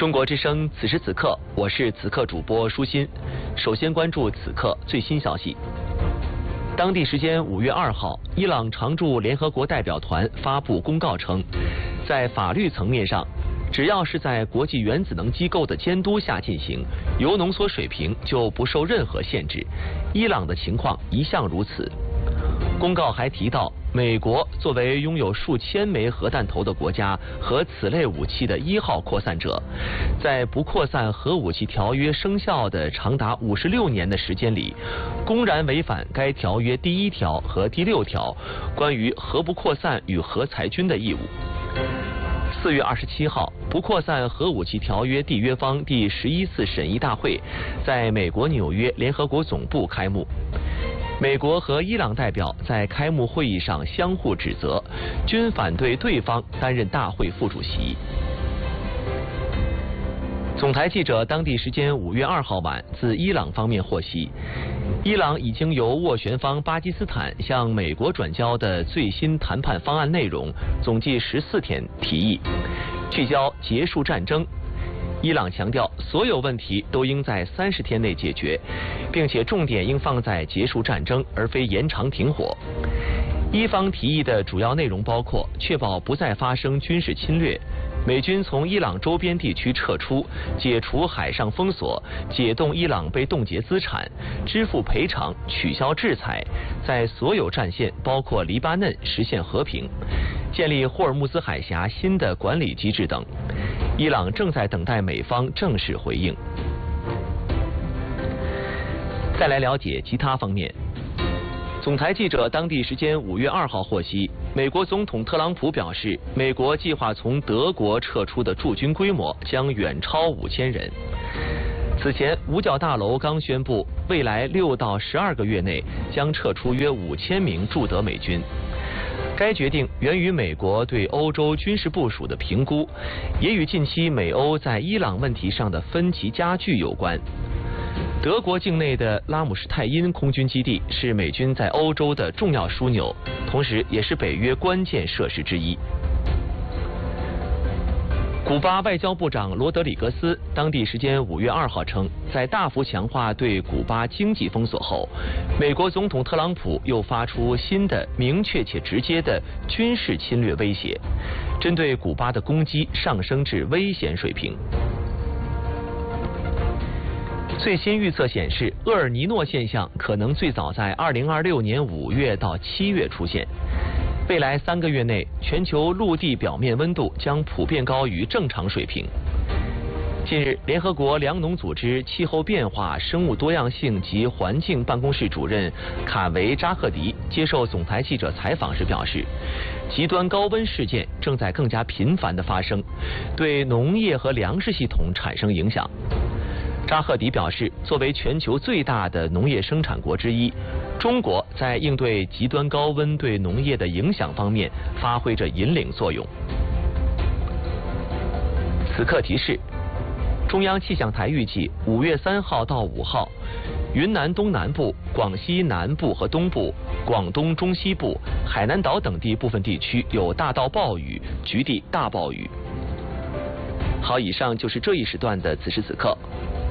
中国之声，此时此刻，我是此刻主播舒心。首先关注此刻最新消息。当地时间5月2号，伊朗常驻联合国代表团发布公告称，在法律层面上，只要是在国际原子能机构的监督下进行，铀浓缩水平就不受任何限制。伊朗的情况一向如此。公告还提到，美国作为拥有数千枚核弹头的国家和此类武器的1号扩散者，在不扩散核武器条约生效的长达56年的时间里，公然违反该条约第1条和第6条关于核不扩散与核裁军的义务。4月27号，不扩散核武器条约缔约方第11次审议大会在美国纽约联合国总部开幕。美国和伊朗代表在开幕会议上相互指责，均反对对方担任大会副主席。总台记者当地时间5月2号晚自伊朗方面获悉，伊朗已经由斡旋方巴基斯坦向美国转交的最新谈判方案内容总计14天提议，聚焦结束战争。伊朗强调，所有问题都应在30天内解决，并且重点应放在结束战争，而非延长停火。伊方提议的主要内容包括确保不再发生军事侵略，美军从伊朗周边地区撤出，解除海上封锁，解冻伊朗被冻结资产，支付赔偿，取消制裁，在所有战线包括黎巴嫩实现和平，建立霍尔木兹海峡新的管理机制等。伊朗正在等待美方正式回应。再来了解其他方面。总台记者当地时间5月2号获悉，美国总统特朗普表示，美国计划从德国撤出的驻军规模将远超5000人。此前，五角大楼刚宣布，未来6到12个月内将撤出约5000名驻德美军。该决定源于美国对欧洲军事部署的评估，也与近期美欧在伊朗问题上的分歧加剧有关。德国境内的拉姆施泰因空军基地是美军在欧洲的重要枢纽，同时也是北约关键设施之一。古巴外交部长罗德里格斯当地时间5月2号称，在大幅强化对古巴经济封锁后，美国总统特朗普又发出新的明确且直接的军事侵略威胁，针对古巴的攻击上升至危险水平。最新预测显示，厄尔尼诺现象可能最早在2026年5月到7月出现。未来3个月内，全球陆地表面温度将普遍高于正常水平。近日，联合国粮农组织气候变化、生物多样性及环境办公室主任卡维扎赫迪接受总台记者采访时表示，极端高温事件正在更加频繁地发生，对农业和粮食系统产生影响。扎赫迪表示，作为全球最大的农业生产国之一，中国在应对极端高温对农业的影响方面发挥着引领作用。此刻提示：中央气象台预计5月3号到5号，云南东南部、广西南部和东部、广东中西部、海南岛等地部分地区有大到暴雨，局地大暴雨。好，以上就是这一时段的此时此刻。